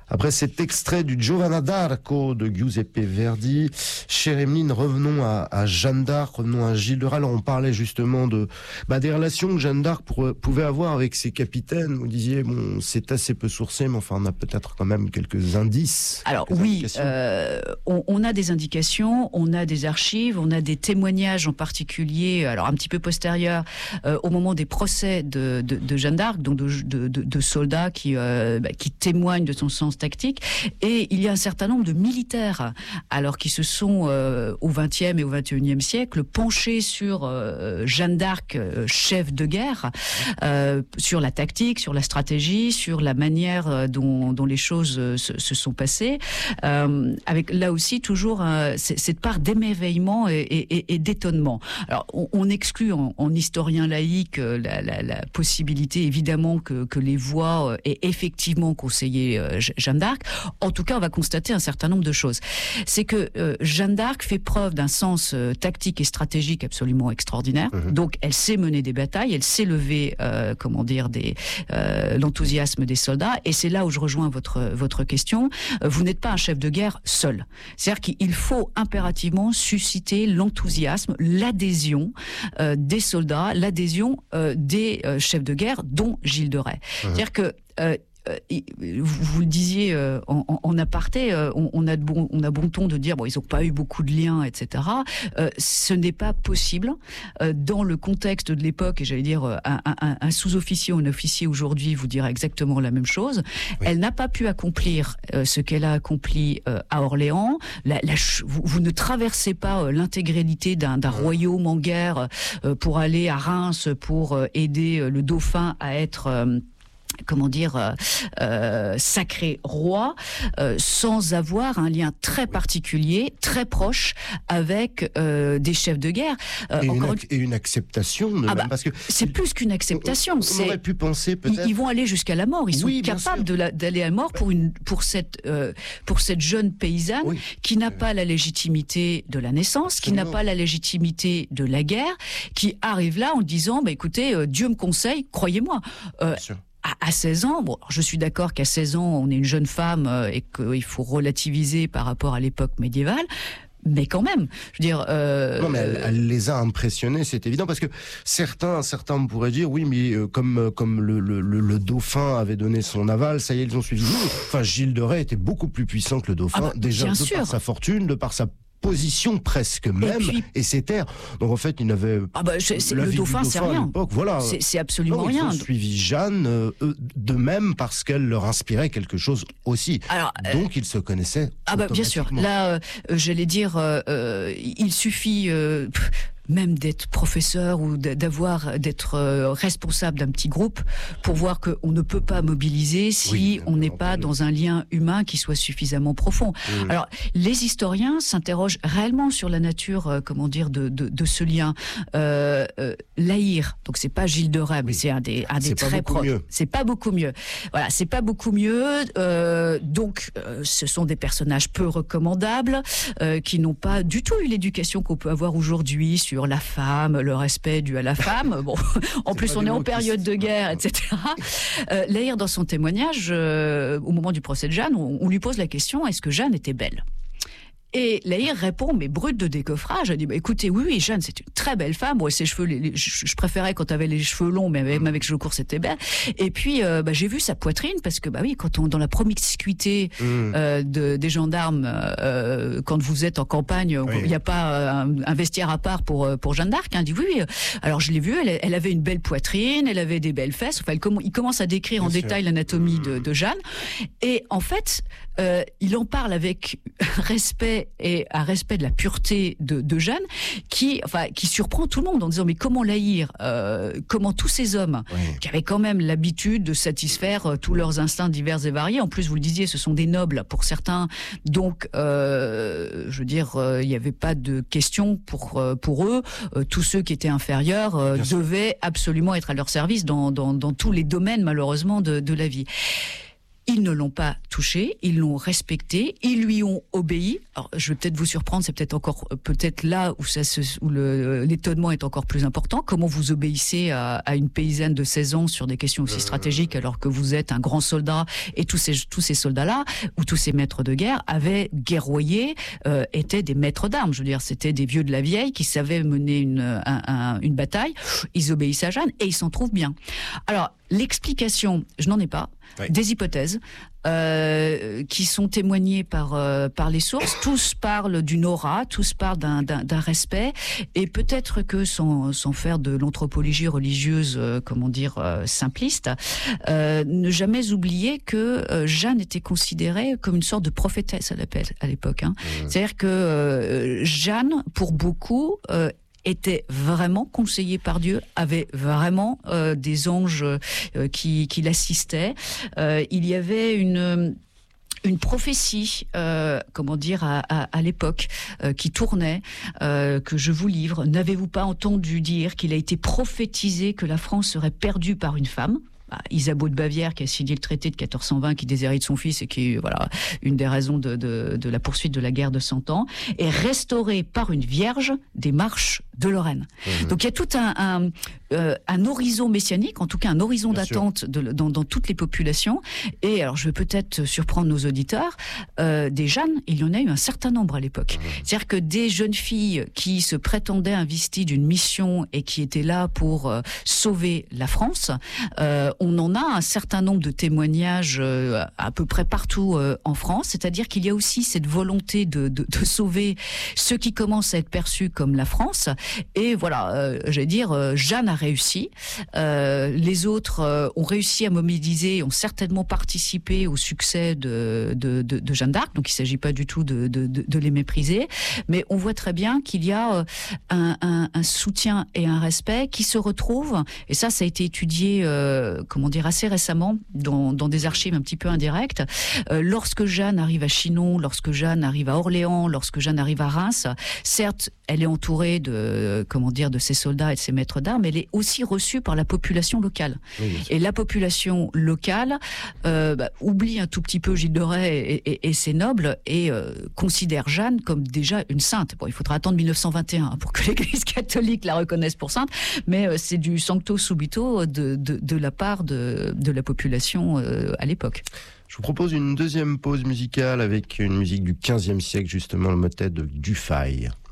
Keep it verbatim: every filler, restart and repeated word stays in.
Après cet extrait du Giovanna d'Arco de Giuseppe Verdi, chère Emeline, revenons à, à Jeanne d'Arc, revenons à Gilles de Rais. Alors on parlait justement de bah, des relations que Jeanne d'Arc pour, pouvait avoir avec ses capitaines. Vous disiez, bon, c'est assez peu sourcé, mais enfin on a peut-être quand même quelques indices. Alors quelques oui, euh, on, on a des indications, on a des archives, on a des témoignages en particulier, alors un petit peu postérieurs, euh, au moment des procès de, de, de Jeanne d'Arc, donc de, de, de, de soldats qui, euh, bah, qui témoignent de son sens tactique, et il y a un certain nombre de militaires, alors qui se sont euh, au vingtième et au vingt et unième siècle penchés sur euh, Jeanne d'Arc, euh, chef de guerre, euh, sur la tactique, sur la stratégie, sur la manière dont, dont les choses se, se sont passées, euh, avec là aussi toujours euh, cette part d'émerveillement et, et, et d'étonnement. Alors on, on exclut en, en historien laïque euh, la, la, la possibilité évidemment que, que les voix euh, aient effectivement conseillé euh, Jeanne d'Arc. En tout cas, on va constater un certain nombre de choses. C'est que euh, Jeanne d'Arc fait preuve d'un sens euh, tactique et stratégique absolument extraordinaire. Mmh. Donc, elle sait mener des batailles, elle sait lever, euh, comment dire, des, euh, l'enthousiasme des soldats. Et c'est là où je rejoins votre votre question. Euh, vous n'êtes pas un chef de guerre seul. C'est-à-dire qu'il faut impérativement susciter l'enthousiasme, l'adhésion euh, des soldats, l'adhésion euh, des euh, chefs de guerre, dont Gilles de Rais. Mmh. C'est-à-dire que euh, vous le disiez euh, en, en aparté, euh, on, on, a de bon, on a bon ton de dire bon, ils n'ont pas eu beaucoup de liens, et cetera. Euh, ce n'est pas possible euh, dans le contexte de l'époque. Et j'allais dire, un, un, un sous-officier ou un officier aujourd'hui vous dira exactement la même chose. Oui. Elle n'a pas pu accomplir euh, ce qu'elle a accompli euh, à Orléans. La, la, vous, vous ne traversez pas euh, l'intégralité d'un, d'un royaume en guerre euh, pour aller à Reims pour euh, aider euh, le dauphin à être euh, comment dire, euh, euh, sacré roi, euh, sans avoir un lien très particulier, très proche avec euh, des chefs de guerre. Euh, et, encore une, ac- et une acceptation de ah même, bah, parce que c'est plus qu'une acceptation. On, on c'est, aurait pu penser peut-être. Ils, ils vont aller jusqu'à la mort. Ils sont oui, capables de la, d'aller à la mort pour une, pour cette, euh, pour cette jeune paysanne oui. qui n'a pas la légitimité de la naissance, Absolument. qui n'a pas la légitimité de la guerre, qui arrive là en disant, bah écoutez, euh, Dieu me conseille, croyez-moi. Euh, À seize ans, bon, je suis d'accord qu'à seize ans, on est une jeune femme euh, et qu'il faut relativiser par rapport à l'époque médiévale. Mais quand même, je veux dire... Euh, non, mais elle, elle les a impressionnés, c'est évident, parce que certains, certains me pourraient dire, oui, mais euh, comme, comme le, le, le dauphin avait donné son aval, ça y est, ils ont suivi. Enfin, Gilles de Rais était beaucoup plus puissant que le dauphin, ah bah, déjà de sûr. par sa fortune, de par sa position presque même, et, puis, et ses terres. Donc en fait, il n'avait... Ah bah, c'est, c'est, le dauphin, c'est rien. Voilà. C'est, c'est absolument non, rien. Ils ont suivi Jeanne euh, de même parce qu'elle leur inspirait quelque chose aussi. Alors, Donc euh, ils se connaissaient Ah bah bien sûr. Là, euh, j'allais dire, euh, euh, il suffit... Euh, même d'être professeur ou d'avoir d'être euh, responsable d'un petit groupe pour voir qu'on ne peut pas mobiliser si oui, on n'est pas dans un lien humain qui soit suffisamment profond. Oui. Alors, les historiens s'interrogent réellement sur la nature, euh, comment dire, de, de, de ce lien. Euh, euh, Laïr, donc c'est pas Gilles de Rais, mais oui. c'est un des, un des très proches. C'est pas beaucoup mieux. Voilà, c'est pas beaucoup mieux. Euh, donc, euh, ce sont des personnages peu recommandables euh, qui n'ont pas du tout eu l'éducation qu'on peut avoir aujourd'hui sur la femme, le respect dû à la femme. Bon, en c'est plus, on est en période de guerre, et cetera. Euh, Laïr, dans son témoignage, euh, au moment du procès de Jeanne, on, on lui pose la question, est-ce que Jeanne était belle ? Et Laïr répond, mais brute de décoffrage. Elle dit, bah, écoutez, oui, oui, Jeanne, c'est une très belle femme. Bon, ses cheveux, les, les, je, je préférais quand elle avait les cheveux longs, mais même avec les cheveux courts, c'était belle. Et puis, euh, bah, j'ai vu sa poitrine, parce que, bah oui, quand on, dans la promiscuité mmh. euh, de, des gendarmes, euh, quand vous êtes en campagne, il oui. n'y a pas un, un vestiaire à part pour, pour Jeanne d'Arc. Hein. Elle dit, oui, oui. Alors, je l'ai vue, elle, elle avait une belle poitrine, elle avait des belles fesses. Enfin, elle, il commence à décrire Bien en sûr. détail l'anatomie de, de Jeanne. Et en fait, euh, il en parle avec respect et un respect de la pureté de, de Jeanne, qui, enfin, qui surprend tout le monde en disant mais comment Laïr, euh, comment tous ces hommes oui. qui avaient quand même l'habitude de satisfaire euh, tous leurs instincts divers et variés. En plus, vous le disiez, ce sont des nobles pour certains, donc euh, je veux dire, euh, il n'y avait pas de question pour euh, pour eux. Euh, tous ceux qui étaient inférieurs euh, devaient absolument être à leur service dans dans, dans tous les domaines malheureusement de, de la vie. Ils ne l'ont pas touché, ils l'ont respecté, ils lui ont obéi. Alors, je vais peut-être vous surprendre, c'est peut-être encore, peut-être là où, ça se, où le, l'étonnement est encore plus important. Comment vous obéissez à, à une paysanne de seize ans sur des questions aussi stratégiques alors que vous êtes un grand soldat et tous ces, tous ces soldats-là, ou tous ces maîtres de guerre, avaient guerroyé, euh, étaient des maîtres d'armes. Je veux dire, c'était des vieux de la vieille qui savaient mener une, un, un, une bataille. Ils obéissent à Jeanne et ils s'en trouvent bien. Alors, l'explication, je n'en ai pas. Oui. Des hypothèses euh, qui sont témoignées par euh, par les sources. Tous parlent d'une aura, tous parlent d'un, d'un, d'un respect, et peut-être que sans sans faire de l'anthropologie religieuse, euh, comment dire, euh, simpliste, euh, ne jamais oublier que euh, Jeanne était considérée comme une sorte de prophétesse à l'époque. Hein. Mmh. C'est-à-dire que euh, Jeanne, pour beaucoup, euh, était vraiment conseillé par Dieu, avait vraiment euh, des anges euh, qui, qui l'assistaient. Euh, il y avait une... une prophétie, euh, comment dire, à, à, à l'époque, euh, qui tournait, euh, que je vous livre. N'avez-vous pas entendu dire qu'il a été prophétisé que la France serait perdue par une femme ? Bah, Isabeau de Bavière, qui a signé le traité de quatorze cent vingt, qui déshérite son fils et qui est voilà, une des raisons de, de, de la poursuite de la guerre de Cent Ans, est restauré par une vierge des marches de Lorraine. Mmh. Donc il y a tout un, un, euh, un horizon messianique, en tout cas un horizon Bien d'attente de, dans, dans toutes les populations. Et alors je vais peut-être surprendre nos auditeurs, euh, des Jeannes, il y en a eu un certain nombre à l'époque. Mmh. C'est-à-dire que des jeunes filles qui se prétendaient investies d'une mission et qui étaient là pour euh, sauver la France, euh, on en a un certain nombre de témoignages euh, à peu près partout euh, en France, c'est-à-dire qu'il y a aussi cette volonté de, de, de sauver ceux qui commencent à être perçus comme la France. Et voilà, euh, j'allais dire, euh, Jeanne a réussi. Euh, les autres euh, ont réussi à mobiliser, ont certainement participé au succès de, de, de, de Jeanne d'Arc. Donc il ne s'agit pas du tout de, de, de, de les mépriser, mais on voit très bien qu'il y a euh, un, un, un soutien et un respect qui se retrouvent. Et ça, ça a été étudié. Euh, comment dire, assez récemment, dans, dans des archives un petit peu indirectes. Euh, lorsque Jeanne arrive à Chinon, lorsque Jeanne arrive à Orléans, lorsque Jeanne arrive à Reims, certes, elle est entourée de, comment dire, de ses soldats et de ses maîtres d'armes, mais elle est aussi reçue par la population locale. Oui, et la population locale euh, bah, oublie un tout petit peu Gilles de Rais et, et, et ses nobles et euh, considère Jeanne comme déjà une sainte. Bon, il faudra attendre mille neuf cent vingt et un pour que l'Église catholique la reconnaisse pour sainte, mais euh, c'est du sancto subito de, de, de la part de, de la population euh, à l'époque. Je vous propose une deuxième pause musicale avec une musique du quinzième siècle, justement le motet de Dufay.